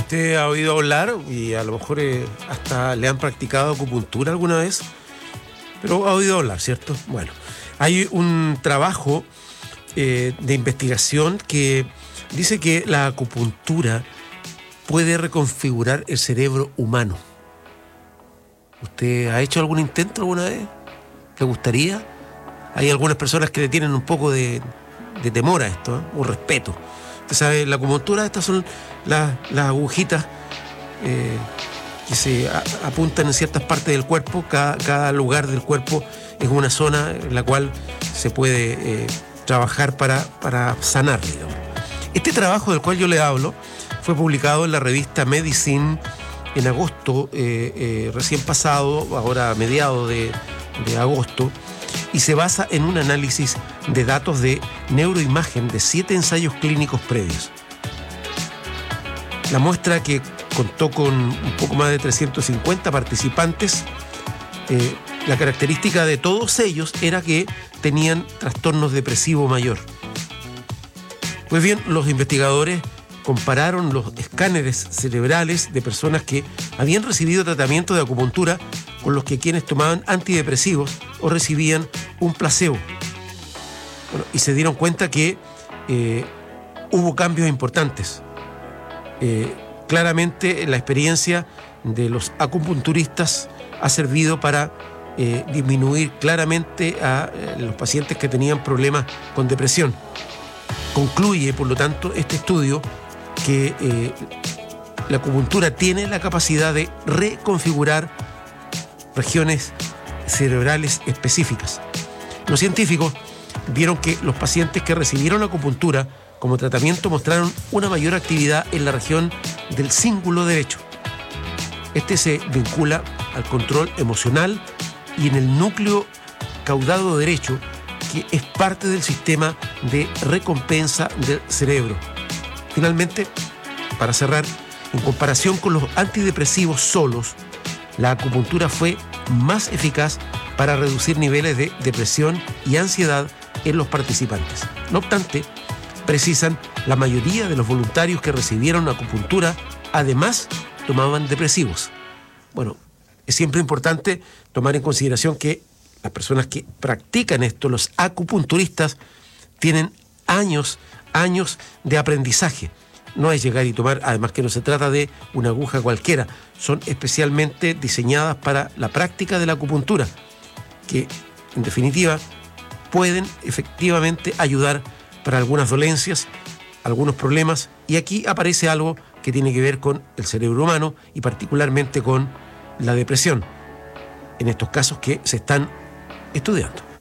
Usted ha oído hablar y a lo mejor hasta le han practicado acupuntura alguna vez, pero ha oído hablar, ¿cierto? Bueno, hay un trabajo de investigación que dice que la acupuntura puede reconfigurar el cerebro humano. ¿Usted ha hecho algún intento alguna vez? ¿Le gustaría? Hay algunas personas que le tienen un poco de temor a esto, un respeto. Usted sabe, la acupuntura, estas son las agujitas que se apuntan en ciertas partes del cuerpo. Cada lugar del cuerpo es una zona en la cual se puede trabajar para sanar, digamos. Este trabajo del cual yo le hablo fue publicado en la revista Medicine en agosto, recién pasado, ahora a mediados de agosto, y se basa en un análisis de datos de neuroimagen de 7 ensayos clínicos previos. La muestra, que contó con un poco más de 350 participantes, la característica de todos ellos era que tenían trastornos depresivos mayor. Pues bien, los investigadores compararon los escáneres cerebrales de personas que habían recibido tratamiento de acupuntura con los que quienes tomaban antidepresivos o recibían un placebo. Bueno, y se dieron cuenta que hubo cambios importantes. Claramente la experiencia de los acupunturistas ha servido para disminuir claramente a los pacientes que tenían problemas con depresión. Concluye, por lo tanto, este estudio que la acupuntura tiene la capacidad de reconfigurar regiones cerebrales específicas. Los científicos vieron que los pacientes que recibieron acupuntura como tratamiento mostraron una mayor actividad en la región del cíngulo derecho. Este se vincula al control emocional y en el núcleo caudado derecho, que es parte del sistema de recompensa del cerebro. Finalmente, para cerrar, en comparación con los antidepresivos solos, la acupuntura fue más eficaz para reducir niveles de depresión y ansiedad en los participantes. No obstante, precisan, la mayoría de los voluntarios que recibieron acupuntura además tomaban depresivos. Bueno, es siempre importante tomar en consideración que las personas que practican esto, los acupunturistas, tienen años de aprendizaje. No es llegar y tomar, además que no se trata de una aguja cualquiera, son especialmente diseñadas para la práctica de la acupuntura, que en definitiva pueden efectivamente ayudar para algunas dolencias, algunos problemas, y aquí aparece algo que tiene que ver con el cerebro humano y particularmente con la depresión, en estos casos que se están estudiando.